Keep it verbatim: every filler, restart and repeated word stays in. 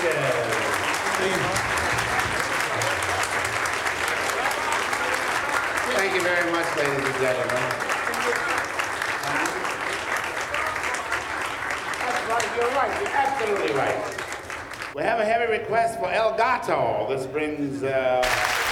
Thank you very much, ladies and gentlemen. That's right, you're right, you're absolutely right. We have a heavy request for El Gato. This brings... Uh